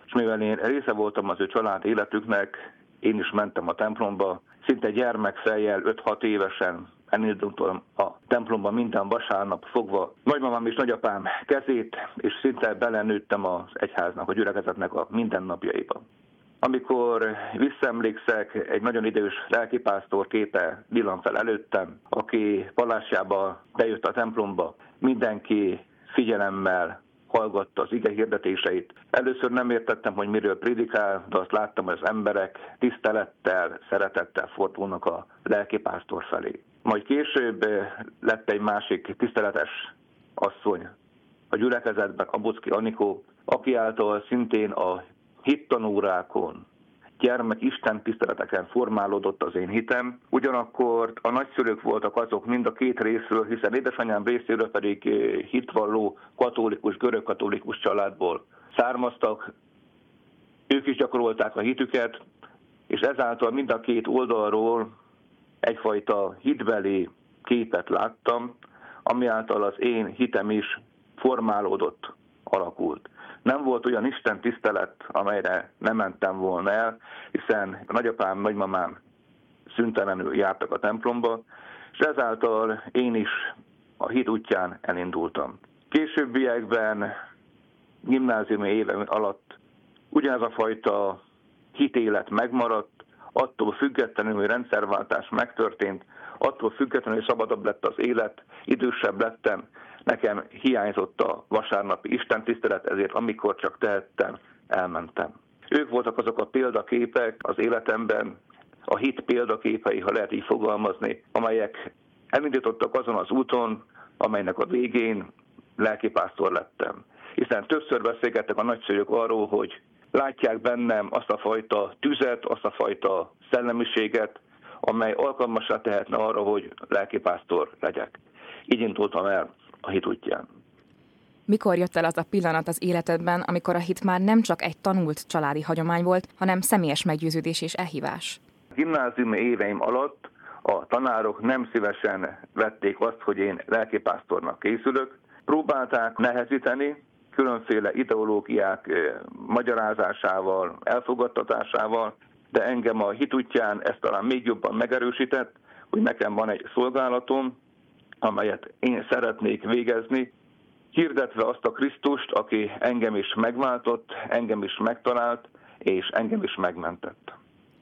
és mivel én része voltam az ő család életüknek, én is mentem a templomba, szinte gyermekfejjel 5-6 évesen elindultam a templomba minden vasárnap fogva nagymamám és nagyapám kezét, és szinte belenőttem az egyháznak, a gyülekezetnek a mindennapjaiba. Amikor visszaemlékszek, egy nagyon idős lelkipásztor képe villan fel előttem, aki pallásjába bejött a templomba, mindenki figyelemmel hallgatta az ige hirdetéseit. Először nem értettem, hogy miről prédikál, de azt láttam, hogy az emberek tisztelettel, szeretettel fordulnak a lelkipásztor felé. Majd később lett egy másik tiszteletes asszony a gyülekezetben, Abucki Anikó, aki által szintén a hittanórákon, gyermek Isten tiszteleteken formálódott az én hitem. Ugyanakkor a nagyszülők voltak azok mind a két részről, hiszen édesanyám részéről pedig hitvalló katolikus, görögkatolikus családból származtak. Ők is gyakorolták a hitüket, és ezáltal mind a két oldalról egyfajta hitbeli képet láttam, ami által az én hitem is formálódott, alakult. Nem volt olyan Isten tisztelet, amelyre nem mentem volna el, hiszen nagyapám, nagymamám szüntelenül jártak a templomba, és ezáltal én is a hit útján elindultam. Későbbiekben, gimnáziumi éveim alatt ugyanez a fajta hitélet megmaradt, attól függetlenül, hogy rendszerváltás megtörtént, attól függetlenül, hogy szabadabb lett az élet, idősebb lettem, nekem hiányzott a vasárnapi istentisztelet, ezért amikor csak tehettem, elmentem. Ők voltak azok a példaképek az életemben, a hit példaképei, ha lehet így fogalmazni, amelyek elindítottak azon az úton, amelynek a végén lelkipásztor lettem. Hiszen többször beszélgettek a nagyszülők arról, hogy látják bennem azt a fajta tüzet, azt a fajta szellemiséget, amely alkalmassá tehetne arra, hogy lelkipásztor legyek. Így indultam el a hit útján. Mikor jött el az a pillanat az életedben, amikor a hit már nem csak egy tanult családi hagyomány volt, hanem személyes meggyőződés és elhívás? A gimnáziumi éveim alatt a tanárok nem szívesen vették azt, hogy én lelkipásztornak készülök. Próbálták nehezíteni, különféle ideológiák magyarázásával, elfogadtatásával, de engem a hit útján ezt talán még jobban megerősített, hogy nekem van egy szolgálatom, amelyet én szeretnék végezni, hirdetve azt a Krisztust, aki engem is megváltott, engem is megtalált, és engem is megmentett.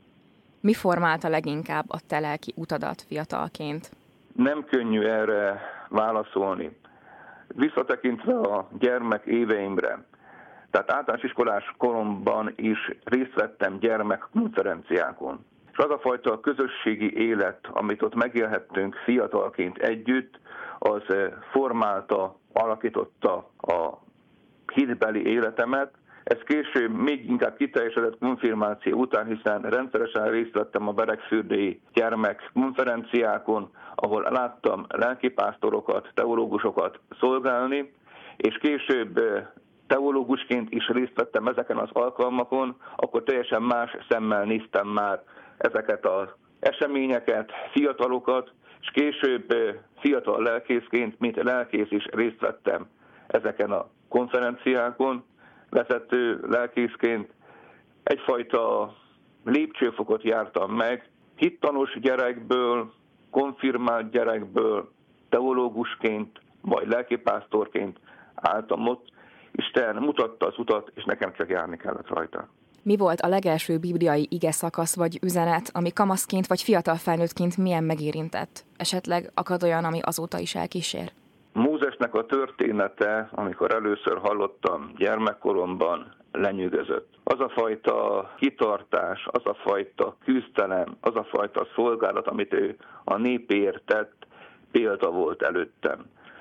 Mi formálta leginkább a te lelki utadat fiatalként? Nem könnyű erre válaszolni. Visszatekintve a gyermek éveimre, tehát általános iskolás koromban is részt vettem gyermekkonferenciákon. És az a fajta közösségi élet, amit ott megélhettünk fiatalként együtt, az formálta, alakította a hitbeli életemet. Ez később még inkább kiteljesedett konfirmáció után, hiszen rendszeresen részt vettem a beregfürdői gyermekkonferenciákon, ahol láttam lelkipásztorokat, teológusokat szolgálni, és később teológusként is részt vettem ezeken az alkalmakon, akkor teljesen más szemmel néztem már ezeket az eseményeket, fiatalokat, és később fiatal lelkészként, mint lelkész is részt vettem ezeken a konferenciákon, vezető lelkészként. Egyfajta lépcsőfokot jártam meg, hittanús gyerekből, konfirmált gyerekből, teológusként vagy lelkipásztorként álltam ott. Isten mutatta az utat, és nekem csak járni kellett rajta. Mi volt a legelső bibliai ige szakasz vagy üzenet, ami kamaszként vagy fiatal felnőttként milyen megérintett? Esetleg akad olyan, ami azóta is elkísér? Mózesnek a története, amikor először hallottam gyermekkoromban, lenyűgözött. Az a fajta kitartás, az a fajta küzdelem, az a fajta szolgálat, amit ő a népért tett, példa volt előttem.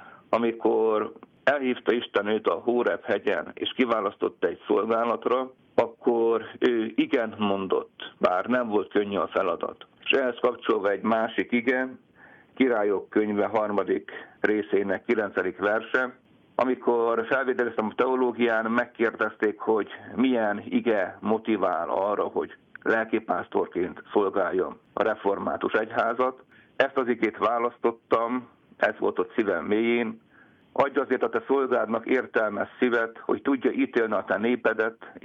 Amikor elhívta Isten őt a Hóreb hegyen, és kiválasztotta egy szolgálatra, akkor ő igent mondott, bár nem volt könnyű a feladat. És ehhez kapcsolva egy másik ige, Királyok könyve 3. részének 9. verse, amikor felvételeztem a teológián, megkérdezték, hogy milyen ige motivál arra, hogy lelkipásztorként szolgáljam a református egyházat. Ezt az igét választottam, ez volt ott szívem mélyén. Adj azért a te szolgádnak értelmes szívet, hogy tudja ítélni a te népedet,